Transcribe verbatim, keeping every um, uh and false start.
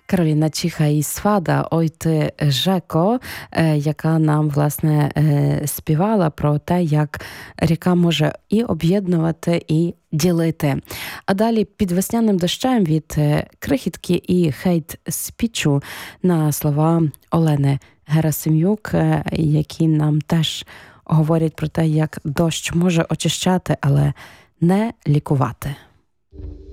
Кароліна Чиха і Свада «Ой ти, Жеко», яка нам, власне, співала про те, як ріка може і об'єднувати, і ділити. А далі «Під весняним дощем» від Крихітки і «Хейт спічу» на слова Олени Герасим'юк, які нам теж говорять про те, як дощ може очищати, але не лікувати.